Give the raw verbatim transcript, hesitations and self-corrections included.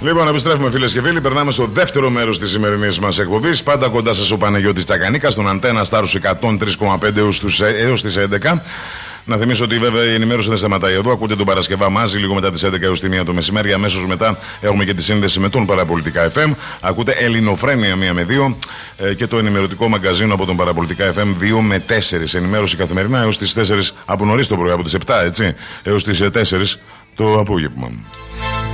Λοιπόν, επιστρέφουμε φίλες και φίλοι. Περνάμε στο δεύτερο μέρος της σημερινής μας εκπομπής. Πάντα κοντά σας ο Παναγιώτης Τσακανίκας, στον Αντένα Στάρους εκατόν τρία κόμμα πέντε έως τις έντεκα. Να θυμίσω ότι βέβαια η ενημέρωση δεν σταματάει εδώ. Ακούτε τον Παρασκευά μαζί, λίγο μετά τις έντεκα έως τη μία το μεσημέρι. Αμέσως μετά έχουμε και τη σύνδεση με τον Παραπολιτικά εφ εμ. Ακούτε Ελληνοφρένεια μία με δύο ε, και το ενημερωτικό μαγκαζίνο από τον Παραπολιτικά εφ εμ δύο με τέσσερα. Ενημέρωση καθημερινά έως τις τέσσερις από νωρίς το πρωί, από τις επτά έτσι, έως τις τέσσερις το απόγευμα.